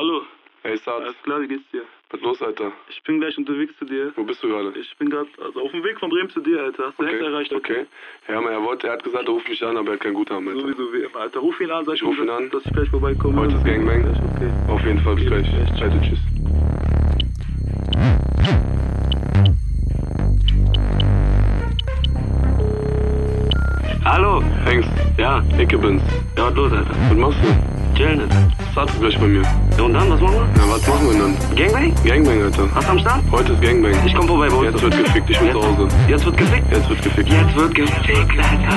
Hallo. Hey Sad. Alles klar, wie geht's dir? Was los, Alter? Ich bin gleich unterwegs zu dir. Wo bist du gerade? Ich bin gerade auf dem Weg von Bremen zu dir, Alter. Hast du echt erreicht, Alter? Okay. Ja, man, er hat gesagt, er ruft mich an, aber er hat kein Guthaben, Alter. Sowieso wie immer, Alter. Ruf ihn an, sag Ich ruf ihn an. dass ich gleich vorbeikomme. Heute ist Gangbang. Okay. Auf jeden Fall, bis gleich. Scheiße, tschüss. Hallo. Hengst. Ja. Icke bin's. Ja, was los, Alter? Was machst du? Chillen, Alter. Sad ist gleich bei mir. Ja, und dann, was machen wir? Na, was machen wir dann? Gangbang? Gangbang, Alter. Hast du am Start? Heute ist Gangbang. Ich komm vorbei, wo Jetzt wird gefickt, ich bin zu Hause. Jetzt wird gefickt? Jetzt wird gefickt. Jetzt wird gefickt, Alter.